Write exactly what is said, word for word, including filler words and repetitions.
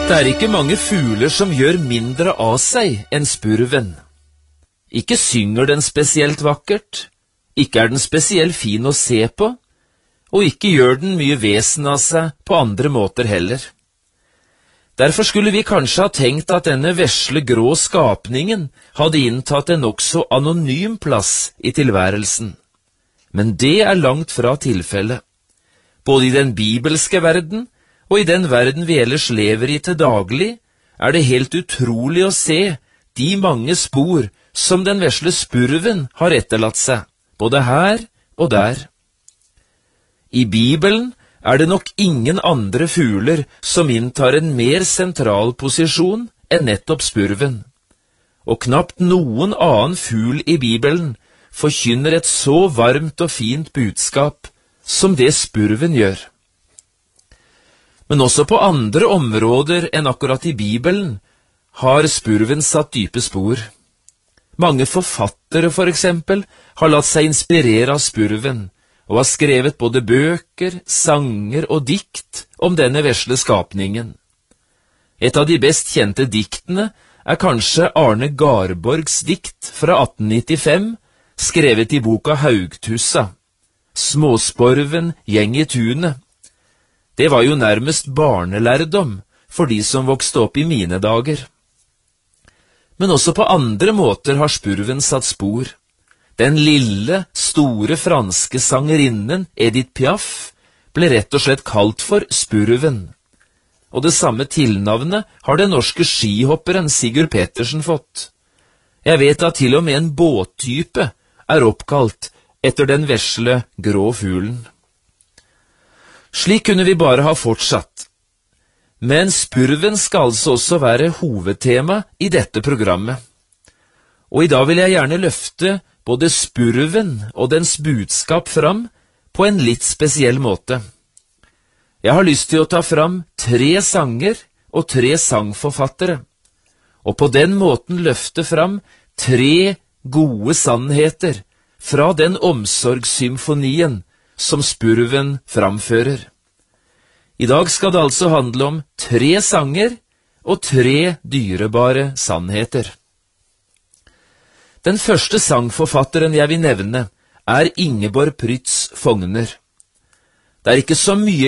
Det er ikke mange fugler som gjør mindre av seg enn spurven. Ikke synger den spesielt vakkert, ikke er den spesielt fin å se på, og ikke gjør den mye vesen av seg på andre måter heller. Derfor skulle vi kanskje ha tenkt at denne vesle grå skapningen hadde inntatt en nokså anonym plass i tilværelsen. Men det er langt fra tilfellet. Både i den bibelske verden og i den verden vi ellers lever i til daglig, er det helt utrolig å se de mange spor som den vesle spurven har etterlatt seg, både her og der. I Bibelen er det nok ingen andre fugler som inntar en mer sentral posisjon enn nettopp spurven, og knapt noen annen fugl i Bibelen forkynner et så varmt og fint budskap som det spurven gjør. Men også på andre områder enn akkurat i Bibelen har spurven satt dype spor. Mange forfattere, for eksempel, har latt seg inspirere av spurven, og har skrevet både bøker, sanger og dikt om denne vesle skapningen. Et av de best kjente diktene er kanskje Arne Garborgs dikt fra atten nittifem, skrevet i boka Haugtussa. Småsporven gjeng i tunet. Det var jo nærmest barnelærdom for de som vokste opp i mine dager. Men også på andre måter har spurven satt spor. Den lille, store franske sangerinnen Edith Piaf ble rett og slett kalt for spurven. Og det samme tilnavnet har den norske skihopperen Sigurd Petersen fått. Jeg vet at til og med en båttype er oppkalt etter den vesle, grå fuglen. Slik kunne vi bare ha fortsatt. Men spurven skal altså også være hovedtema i dette programmet. Og i dag vil jeg gjerne løfte både spurven og dens budskap fram på en litt spesiell måte. Jeg har lyst til å ta fram tre sanger og tre sangforfattere, og på den måten løfte fram tre gode sannheter fra den omsorgssymfonien som spurven framfører. I dag skal det altså handle om tre sanger og tre dyrebare sannheter. Den første sangforfatteren jeg vil nevne er Ingeborg Prytz Fogner. Det er ikke så mye